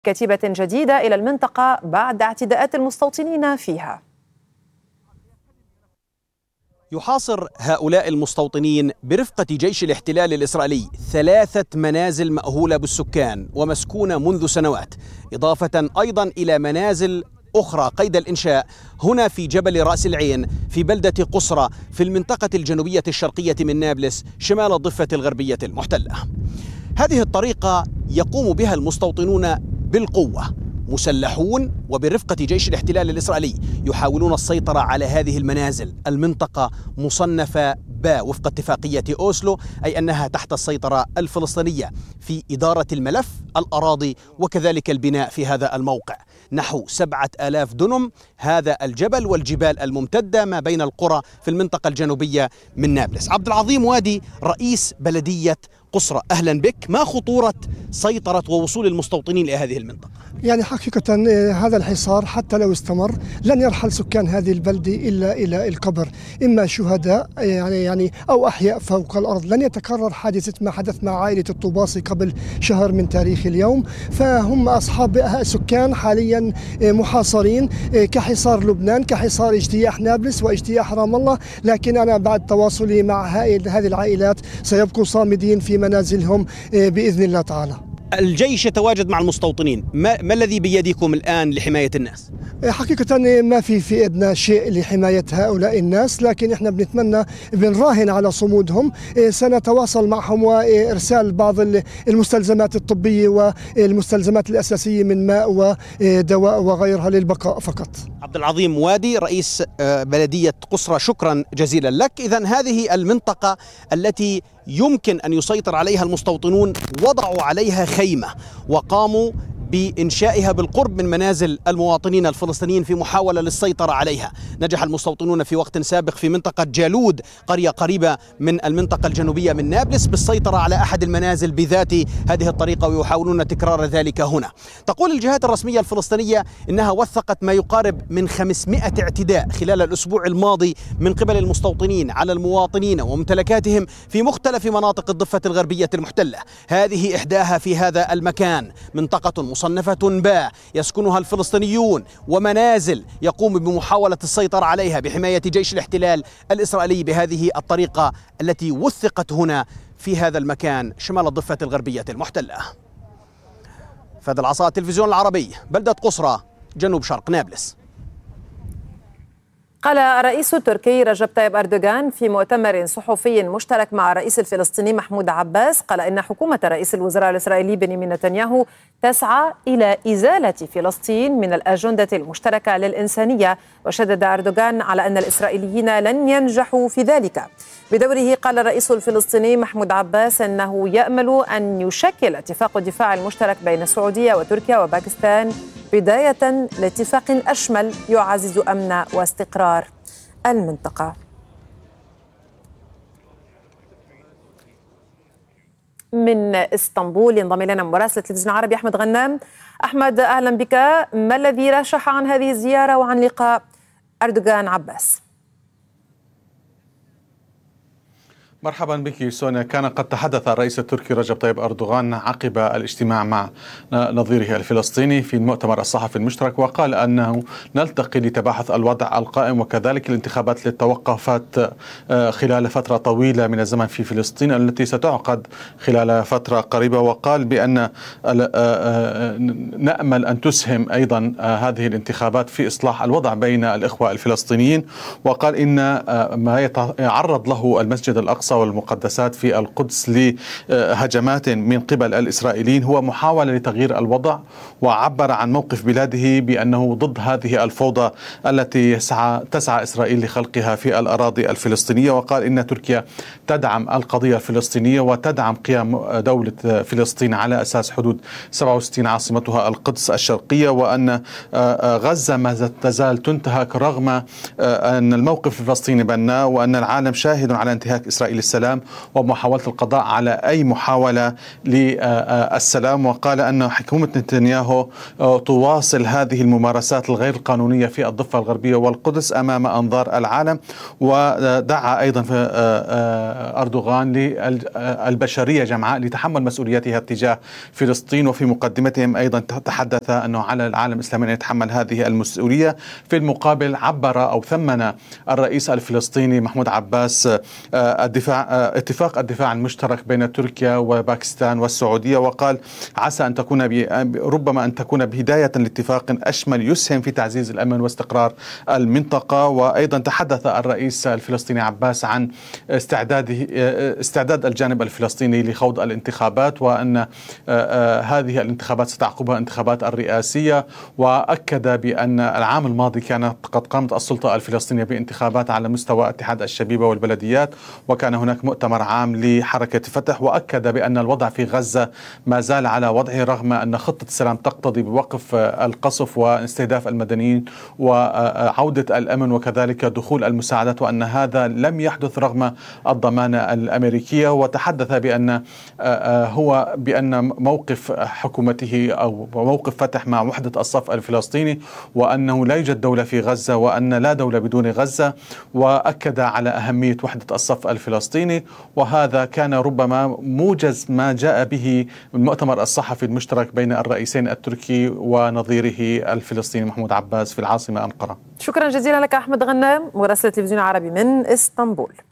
كتيبة جديدة إلى المنطقة بعد اعتداءات المستوطنين فيها. يحاصر هؤلاء المستوطنين برفقة جيش الاحتلال الإسرائيلي 3 منازل مأهولة بالسكان ومسكونة منذ سنوات، إضافة أيضا إلى منازل أخرى قيد الإنشاء هنا في جبل رأس العين في بلدة قصرة في المنطقة الجنوبية الشرقية من نابلس شمال الضفة الغربية المحتلة. هذه الطريقة يقوم بها المستوطنون بالقوة، مسلحون وبرفقة جيش الاحتلال الإسرائيلي يحاولون السيطرة على هذه المنازل. المنطقة مصنفة باء وفق اتفاقية أوسلو، أي أنها تحت السيطرة الفلسطينية في إدارة الملف، الأراضي وكذلك البناء في هذا الموقع. نحو 7000 دنم هذا الجبل والجبال الممتدة ما بين القرى في المنطقة الجنوبية من نابلس. عبد العظيم وادي رئيس بلدية قصرة، أهلا بك. ما خطورة سيطرة ووصول المستوطنين إلى هذه المنطقة؟ يعني حقيقة هذا الحصار حتى لو استمر لن يرحل سكان هذه البلدة إلا إلى القبر، إما شهداء يعني أو أحياء فوق الأرض. لن يتكرر حادثة ما حدث مع عائلة الطوباسي قبل شهر من تاريخ اليوم، فهم أصحاب سكان حاليا محاصرين كحصار لبنان، كحصار اجتياح نابلس واجتياح رام الله. لكن أنا بعد تواصلي مع هذه العائلات سيبقوا صامدين في منازلهم بإذن الله تعالى. الجيش يتواجد مع المستوطنين، ما الذي بيدكم الآن لحماية الناس؟ حقيقة ما في إيدنا شيء لحماية هؤلاء الناس، لكن احنا بنراهن على صمودهم. سنتواصل معهم وإرسال بعض المستلزمات الطبية والمستلزمات الأساسية من ماء ودواء وغيرها للبقاء فقط. عبد العظيم وادي رئيس بلدية قصرة، شكرا جزيلا لك. إذن هذه المنطقة التي يمكن أن يسيطر عليها المستوطنون وضعوا عليها خيمة وقاموا بإنشائها بالقرب من منازل المواطنين الفلسطينيين في محاولة للسيطرة عليها. نجح المستوطنون في وقت سابق في منطقة جالود، قرية قريبة من المنطقة الجنوبية من نابلس، بالسيطرة على أحد المنازل بذات هذه الطريقة، ويحاولون تكرار ذلك هنا. تقول الجهات الرسمية الفلسطينية إنها وثقت ما يقارب من 500 اعتداء خلال الأسبوع الماضي من قبل المستوطنين على المواطنين وممتلكاتهم في مختلف مناطق الضفة الغربية المحتلة. هذه إحداها في هذا المكان، منطقة مصنفة باء يسكنها الفلسطينيون ومنازل يقوم بمحاولة السيطرة عليها بحماية جيش الاحتلال الإسرائيلي بهذه الطريقة التي وثقت هنا في هذا المكان شمال الضفة الغربية المحتلة. فهد العصا، التلفزيون العربي، بلدة قصرة، جنوب شرق نابلس. قال الرئيس التركي رجب طيب أردوغان في مؤتمر صحفي مشترك مع الرئيس الفلسطيني محمود عباس، قال إن حكومة رئيس الوزراء الإسرائيلي بنيامين نتنياهو تسعى إلى إزالة فلسطين من الأجندة المشتركة للإنسانية. وشدد أردوغان على أن الإسرائيليين لن ينجحوا في ذلك. بدوره قال الرئيس الفلسطيني محمود عباس أنه يأمل أن يشكل اتفاق الدفاع المشترك بين السعودية وتركيا وباكستان بداية لاتفاق أشمل يعزز أمن واستقرار المنطقة. من اسطنبول ينضم إلينا مراسل التلفزيون العربي أحمد غنام. أحمد، أهلا بك. ما الذي رشح عن هذه الزيارة وعن لقاء أردوغان عباس؟ مرحبا بك سونيا. كان قد تحدث الرئيس التركي رجب طيب أردوغان عقب الاجتماع مع نظيره الفلسطيني في المؤتمر الصحفي المشترك، وقال أنه نلتقي لتباحث الوضع القائم وكذلك الانتخابات التي توقفت خلال فترة طويلة من الزمن في فلسطين التي ستعقد خلال فترة قريبة. وقال بأن نأمل أن تسهم أيضا هذه الانتخابات في إصلاح الوضع بين الإخوة الفلسطينيين. وقال إن ما يعرض له المسجد الأقصى والمقدسات في القدس لهجمات من قبل الإسرائيليين هو محاولة لتغيير الوضع، وعبر عن موقف بلاده بأنه ضد هذه الفوضى التي تسعى إسرائيل لخلقها في الأراضي الفلسطينية. وقال إن تركيا تدعم القضية الفلسطينية وتدعم قيام دولة فلسطين على أساس حدود 67 عاصمتها القدس الشرقية، وأن غزة ما تزال تنتهك رغم أن الموقف الفلسطيني بناء، وأن العالم شاهد على انتهاك إسرائيل للسلام ومحاولة القضاء على أي محاولة للسلام، وقال أن حكومة نتنياهو تواصل هذه الممارسات الغير قانونية في الضفة الغربية والقدس أمام أنظار العالم. ودعا أيضا أردوغان للبشرية جمعاء لتحمل مسؤوليتها تجاه فلسطين، وفي مقدمتهم أيضا تحدث أنه على العالم الإسلامي أن يتحمل هذه المسؤولية. في المقابل عبر أو ثمن الرئيس الفلسطيني محمود عباس اتفاق الدفاع المشترك بين تركيا وباكستان والسعودية، وقال عسى أن تكون ربما أن تكون بداية لاتفاق أشمل يسهم في تعزيز الأمن واستقرار المنطقة. وأيضا تحدث الرئيس الفلسطيني عباس عن استعداد الجانب الفلسطيني لخوض الانتخابات، وأن هذه الانتخابات ستعقبها انتخابات الرئاسية. وأكد بأن العام الماضي كانت قد قامت السلطة الفلسطينية بانتخابات على مستوى اتحاد الشبيبة والبلديات، وكان هناك مؤتمر عام لحركة فتح. وأكد بأن الوضع في غزة ما زال على وضعه رغم أن خطة السلام تقتضي بوقف القصف واستهداف المدنيين وعودة الأمن وكذلك دخول المساعدات، وأن هذا لم يحدث رغم الضمانة الأمريكية. وتحدث بأن موقف حكومته أو موقف فتح مع وحدة الصف الفلسطيني، وأنه لا يوجد دولة في غزة وأن لا دولة بدون غزة. وأكد على أهمية وحدة الصف الفلسطيني، وهذا كان ربما موجز ما جاء به المؤتمر الصحفي المشترك بين الرئيسين التركي ونظيره الفلسطيني محمود عباس في العاصمة أنقرة. شكرا جزيلا لك أحمد غنام، مراسل التلفزيون العربي من إسطنبول.